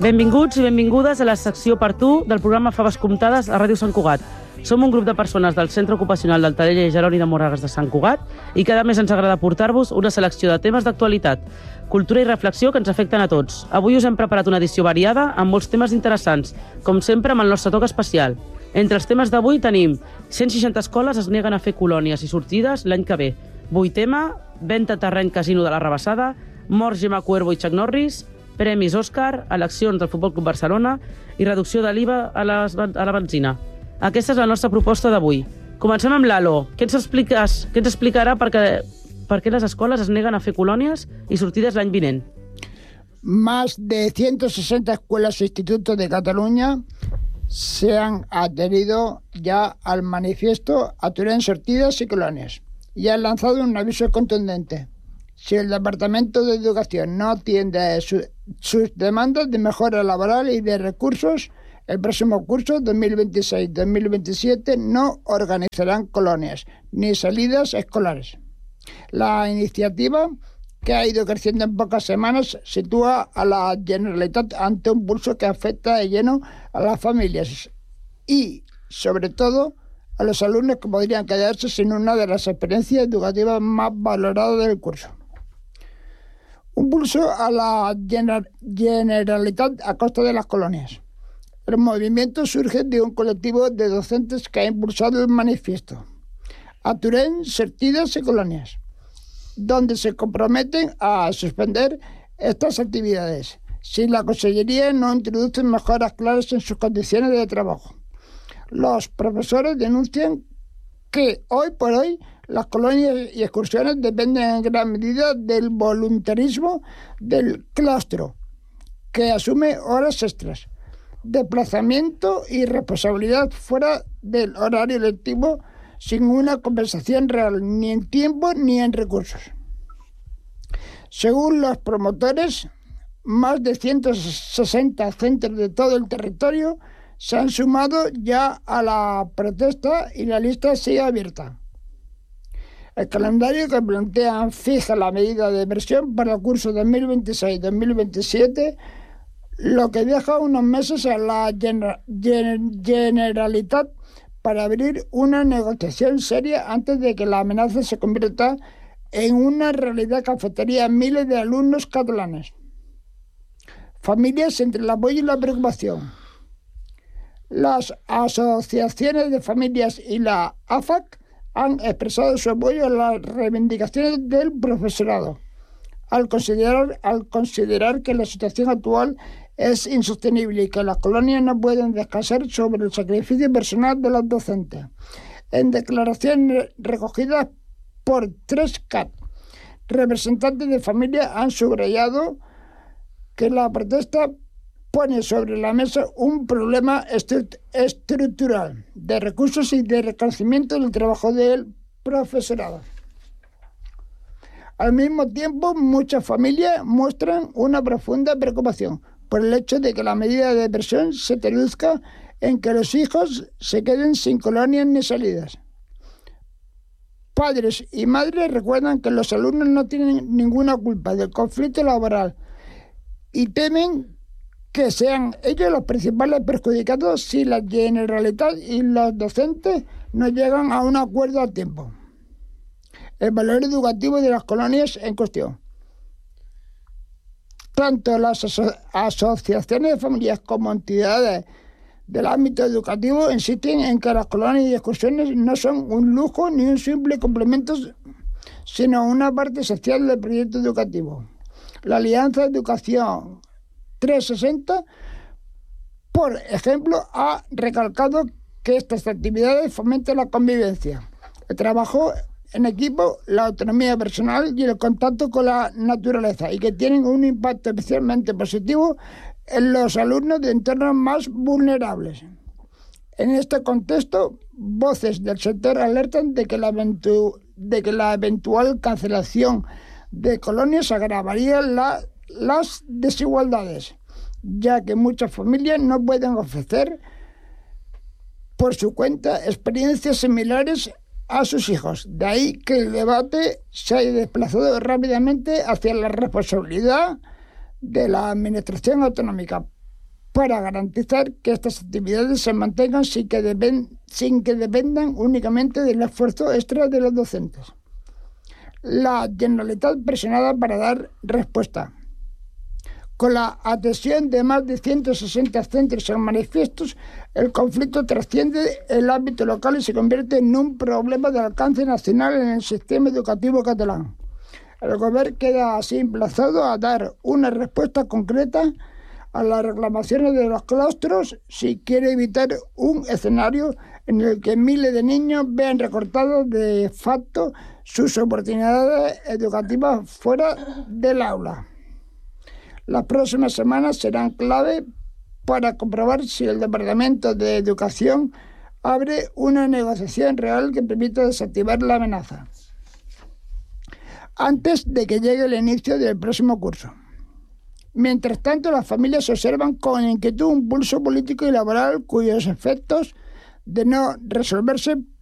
Benvinguts i benvingudes a la secció Per tu del programa Faves Comptades a Ràdio Sant Cugat. Som un grup de persones del Centre Ocupacional del Talell Jeroni de Moragas de Sant Cugat i cada mes ens agrada portar-vos una selecció de temes d'actualitat, cultura i reflexió que ens afecten a tots. Avui us hem preparat una edició variada amb molts temes interessants, com sempre amb el nostre toc especial. Entre els temes d'avui tenim 160 escoles es neguen a fer colònies i sortides l'any que ve. 8 tema, venda terreny casino de la Rabassada, mort Gemma Cuervo i Chuck Norris, premis Òscar, eleccions del Futbol Club Barcelona i reducció de l'IVA a la benzina. Aquesta és la nostra proposta d'avui. Comencem amb l'Alo. Què ens explicarà per què les escoles es neguen a fer colònies i sortides l'any vinent? Más de 160 escuelas e institutos de Cataluña se han adherido ya al manifiesto Aturen sortidas y colonias y han lanzado un aviso contundente. Si el Departamento de Educación no atiende sus demandas de mejora laboral y de recursos, el próximo curso 2026-2027 no organizarán colonias ni salidas escolares. La iniciativa, que ha ido creciendo en pocas semanas, sitúa a la Generalitat ante un pulso que afecta de lleno a las familias y, sobre todo, a los alumnos que podrían quedarse sin una de las experiencias educativas más valoradas del curso. Un pulso a la Generalitat a costa de las colonias. El movimiento surge de un colectivo de docentes que ha impulsado el manifiesto Aturen sortidas y colonias, donde se comprometen a suspender estas actividades si la Consellería no introduce mejoras claras en sus condiciones de trabajo. Los profesores denuncian que hoy por hoy las colonias y excursiones dependen en gran medida del voluntarismo del claustro, que asume horas extras, desplazamiento y responsabilidad fuera del horario lectivo sin una compensación real, ni en tiempo ni en recursos. Según los promotores, más de 160 centros de todo el territorio se han sumado ya a la protesta y la lista sigue abierta. El calendario que plantean fija la medida de inversión para el curso 2026-2027, lo que deja unos meses a la Generalitat para abrir una negociación seria antes de que la amenaza se convierta en una realidad que afectaría a miles de alumnos catalanes. Familias entre el apoyo y la preocupación. Las asociaciones de familias y la AFAC han expresado su apoyo a las reivindicaciones del profesorado, al considerar que la situación actual es insostenible y que las colonias no pueden descansar sobre el sacrificio personal de los docentes. En declaraciones recogidas por 3CAT, representantes de familias han subrayado que la protesta pone sobre la mesa un problema estructural de recursos y de reconocimiento del trabajo del profesorado. Al mismo tiempo, muchas familias muestran una profunda preocupación por el hecho de que la medida de presión se traduzca en que los hijos se queden sin colonias ni salidas. Padres y madres recuerdan que los alumnos no tienen ninguna culpa del conflicto laboral y temen que sean ellos los principales perjudicados si la Generalitat y los docentes no llegan a un acuerdo a tiempo. El valor educativo de las colonias en cuestión. Tanto las asociaciones de familias como entidades del ámbito educativo insisten en que las colonias y excursiones no son un lujo ni un simple complemento, sino una parte esencial del proyecto educativo. La Alianza Educación 360, por ejemplo, ha recalcado que estas actividades fomentan la convivencia, el trabajo en equipo, la autonomía personal y el contacto con la naturaleza, y que tienen un impacto especialmente positivo en los alumnos de entornos más vulnerables. En este contexto, voces del sector alertan de que la eventual cancelación de colonias agravaría las desigualdades, ya que muchas familias no pueden ofrecer por su cuenta experiencias similares a sus hijos. De ahí que el debate se haya desplazado rápidamente hacia la responsabilidad de la administración autonómica para garantizar que estas actividades se mantengan sin que dependan únicamente del esfuerzo extra de los docentes. La Generalitat presionada para dar respuesta. Con la adhesión de más de 160 centros a manifiestos, el conflicto trasciende el ámbito local y se convierte en un problema de alcance nacional en el sistema educativo catalán. El Gobierno queda así emplazado a dar una respuesta concreta a las reclamaciones de los claustros si quiere evitar un escenario en el que miles de niños vean recortadas de facto sus oportunidades educativas fuera del aula. Las próximas semanas serán clave para comprobar si el Departamento de Educación abre una negociación real que permita desactivar la amenaza antes de que llegue el inicio del próximo curso. Mientras tanto, las familias observan con inquietud un pulso político y laboral cuyos efectos, de no resolverse,